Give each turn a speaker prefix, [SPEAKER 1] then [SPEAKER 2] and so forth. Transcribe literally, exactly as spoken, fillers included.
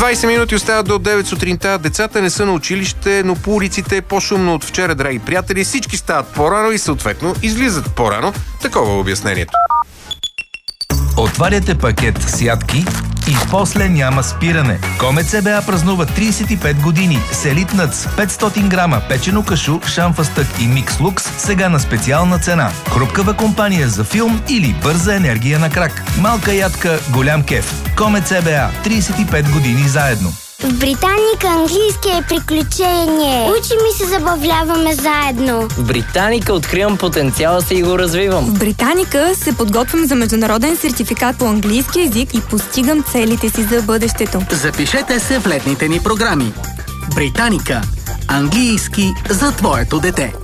[SPEAKER 1] двайсет минути остават до девет сутринта. Децата не са на училище, но по улиците е по-шумно от вчера, драги приятели. Всички стават по-рано и съответно излизат по-рано. Такова е обяснението.
[SPEAKER 2] Отваряте пакет с ядки и после няма спиране. Комет ЦБА празнува трийсет и пет години. Селит Нътс петстотин грама, печено кашу, шамфастък и микс лукс сега на специална цена. Хрупкава компания за филм или бърза енергия на крак. Малка ядка, голям кеф. Комет ЦБА. трийсет и пет години заедно.
[SPEAKER 3] В Британика английски е приключение. Учим и се забавляваме заедно.
[SPEAKER 4] В Британика откривам потенциала си и го развивам.
[SPEAKER 5] В Британика се подготвям за международен сертификат по английски език и постигам целите си за бъдещето.
[SPEAKER 6] Запишете се в летните ни програми. Британика. Английски за твоето дете.